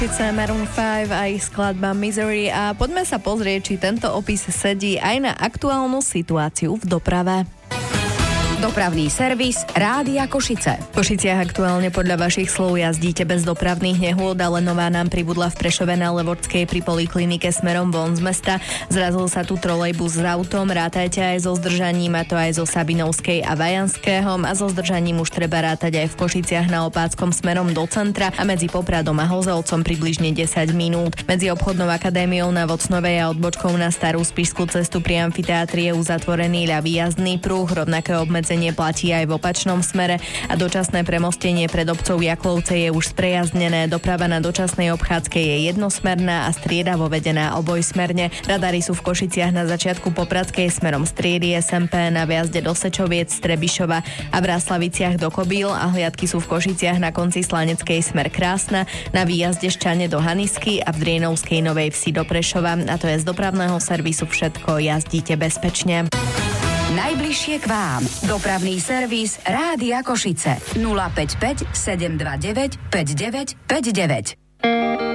Maroon 5 a ich skladba Misery a poďme sa pozrieť, či tento opis sedí aj na aktuálnu situáciu v doprave. Dopravný servis Rádia Košice. V Košiciach aktuálne podľa vašich slov jazdíte bez dopravných nehôd, ale nová nám pribudla v Prešove na Levočskej pri poliklinike smerom von z mesta. Zrazil sa tu trolejbus s autom, rátajte aj so zdržaním, a to aj zo Sabinovskej a Vajanského, a so zdržaním už treba rátať aj v Košiciach na Opáckom smerom do centra a medzi Popradom a Hozelcom približne 10 minút. Medzi obchodnou akadémiou na Vocnovej a odbočkou na Starú Spišskú cestu pri amfiteátri je uzatvorený ľavý jazdný pruh, rovnaké obmedzenie platí aj v opačnom smere a dočasné premostenie pred obcov Jaklovce je už sprejazdnené. Doprava na dočasnej obchádzke je jednosmerná a striedavo vedená obojsmerne. Radary sú v Košiciach na začiatku Popradskej smerom z Triedy SMP, na viazde do Sečoviec, Trebišova a v Ráslaviciach do Kobíl a hliadky sú v Košiciach na konci Slaneckej smer Krásna, na výjazde Ščane do Hanisky a v Drienovskej Novej Vsi do Prešova. A to je z dopravného servisu všetko. Jazdíte bezpečne. Najbližšie k vám. Dopravný servis Rádia Košice. 055 729 5959.